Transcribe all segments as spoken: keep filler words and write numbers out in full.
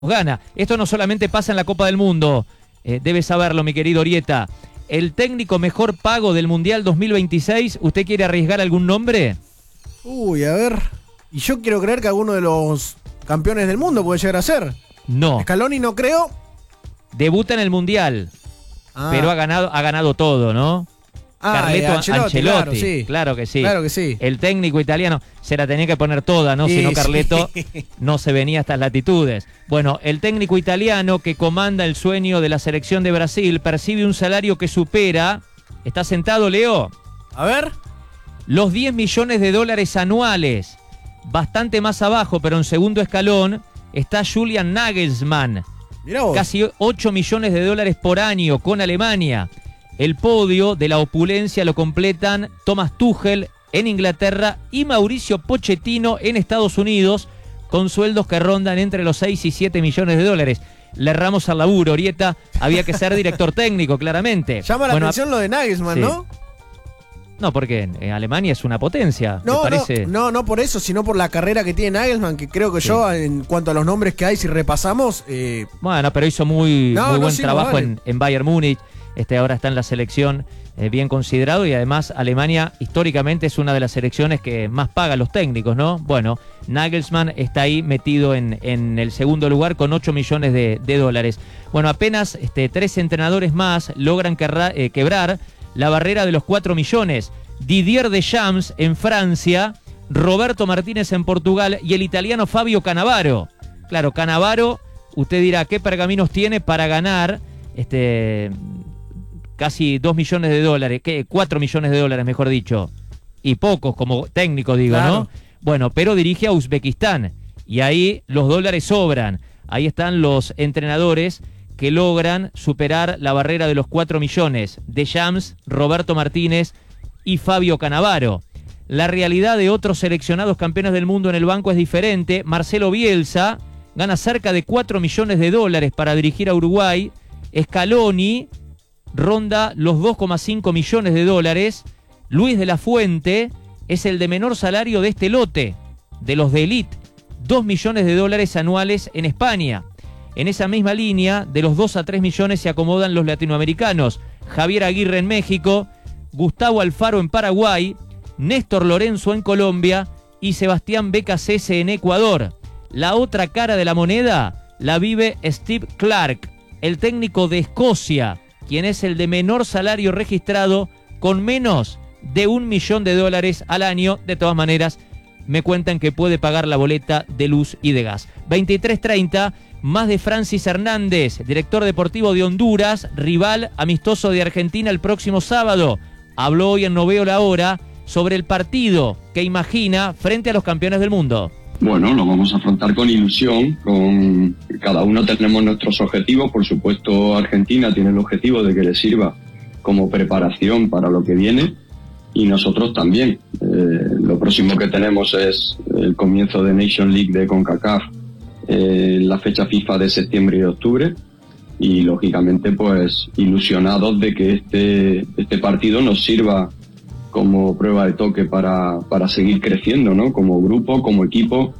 gana. Esto no solamente pasa en la Copa del Mundo, eh, debe saberlo mi querido Orieta. El técnico mejor pago del Mundial dos mil veintiséis, ¿usted quiere arriesgar algún nombre? Uy, a ver. Y yo quiero creer que alguno de los campeones del mundo puede llegar a ser. No. Scaloni no creo. Debuta en el Mundial, Ah. pero ha ganado, ha ganado todo, ¿no? Ah, Carleto eh, Ancelotti, Ancelotti, claro, sí. claro que sí. Claro que sí. El técnico italiano se la tenía que poner toda, ¿no? Sí, Si no, Carleto sí. no se venía a estas latitudes. Bueno, el técnico italiano que comanda el sueño de la selección de Brasil percibe un salario que supera, ¿está sentado, Leo? A ver. Los diez millones de dólares anuales. Bastante más abajo, pero en segundo escalón, está Julian Nagelsmann. Mirá vos. Casi ocho millones de dólares por año con Alemania. El podio de la opulencia lo completan Thomas Tuchel en Inglaterra y Mauricio Pochettino en Estados Unidos, con sueldos que rondan entre los seis y siete millones de dólares. Le erramos al laburo, Orieta. Había que ser director técnico, claramente. Llama la Bueno, atención lo de Nagelsmann, sí. ¿no? No, porque en Alemania es una potencia, No, ¿te parece? no, no, no por eso, sino por la carrera que tiene Nagelsmann, que creo que Sí. yo, en cuanto a los nombres que hay, si repasamos... Eh, Bueno, pero hizo muy, No, muy no, buen sí, trabajo vale. en, en Bayern Múnich. Este, ahora está en la selección, eh, bien considerado, y además Alemania históricamente es una de las selecciones que más paga a los técnicos, ¿no? Bueno, Nagelsmann está ahí metido en, en el segundo lugar con ocho millones de, de dólares. Bueno, apenas este, tres entrenadores más logran querra, eh, quebrar la barrera de los cuatro millones. Didier Deschamps en Francia, Roberto Martínez en Portugal y el italiano Fabio Cannavaro. Claro, Cannavaro, usted dirá, ¿qué pergaminos tiene para ganar este casi dos millones de dólares? ¿Qué? cuatro millones de dólares, mejor dicho. Y pocos como técnico, digo, Claro. ¿no? Bueno, pero dirige a Uzbekistán y ahí los dólares sobran. Ahí están los entrenadores que logran superar la barrera de los cuatro millones. Deschamps, Roberto Martínez y Fabio Cannavaro. La realidad de otros seleccionados campeones del mundo en el banco es diferente. Marcelo Bielsa gana cerca de cuatro millones de dólares para dirigir a Uruguay. Scaloni ronda los dos coma cinco millones de dólares. Luis de la Fuente es el de menor salario de este lote, de los de Elite, dos millones de dólares anuales en España. En esa misma línea, de los dos a tres millones se acomodan los latinoamericanos. Javier Aguirre en México, Gustavo Alfaro en Paraguay, Néstor Lorenzo en Colombia y Sebastián Becasese en Ecuador. La otra cara de la moneda la vive Steve Clarke, el técnico de Escocia, quien es el de menor salario registrado con menos de un millón de dólares al año. De todas maneras, me cuentan que puede pagar la boleta de luz y de gas. veintitrés treinta, más de Francis Hernández, director deportivo de Honduras, rival amistoso de Argentina el próximo sábado. Habló hoy en No Veo la Hora sobre el partido que imagina frente a los campeones del mundo. Bueno, lo vamos a afrontar con ilusión, con cada uno tenemos nuestros objetivos. Por supuesto, Argentina tiene el objetivo de que le sirva como preparación para lo que viene y nosotros también. Eh, lo próximo que tenemos es el comienzo de Nation League de CONCACAF, eh, la fecha FIFA de septiembre y de octubre, y lógicamente pues ilusionados de que este, este partido nos sirva como prueba de toque para, para seguir creciendo, ¿no? Como grupo, como equipo.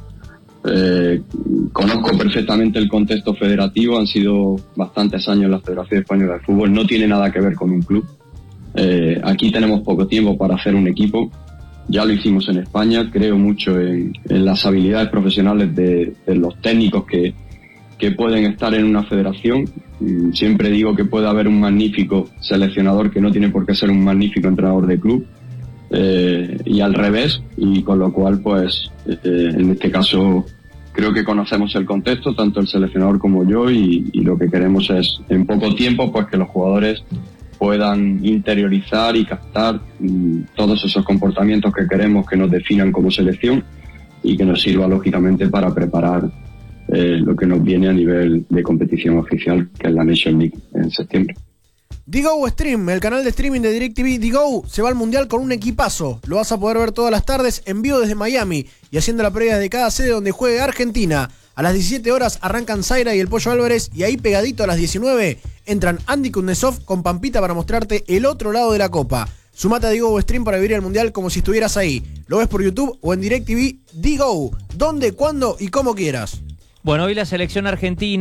Eh, conozco perfectamente el contexto federativo, han sido bastantes años en la Federación Española de Fútbol, no tiene nada que ver con un club. Eh, aquí tenemos poco tiempo para hacer un equipo, ya lo hicimos en España, creo mucho en, en las habilidades profesionales de, de los técnicos que, que pueden estar en una federación. Siempre digo que puede haber un magnífico seleccionador que no tiene por qué ser un magnífico entrenador de club. Eh, y al revés, y con lo cual pues eh, en este caso creo que conocemos el contexto, tanto el seleccionador como yo, y, y lo que queremos es en poco tiempo pues que los jugadores puedan interiorizar y captar mm, todos esos comportamientos que queremos que nos definan como selección y que nos sirva lógicamente para preparar eh, lo que nos viene a nivel de competición oficial, que es la Nation League en septiembre. Digo Stream, el canal de streaming de DirecTV Digo, se va al Mundial con un equipazo. Lo vas a poder ver todas las tardes en vivo desde Miami y haciendo la previa de cada sede donde juegue Argentina. A las diecisiete horas arrancan Zaira y el Pollo Álvarez, y ahí pegadito a las diecinueve entran Andy Kuznetsov con Pampita para mostrarte el otro lado de la copa. Sumate a Digo Stream para vivir el Mundial como si estuvieras ahí. Lo ves por YouTube o en DirecTV Digo, donde, cuando y como quieras. Bueno, hoy la selección argentina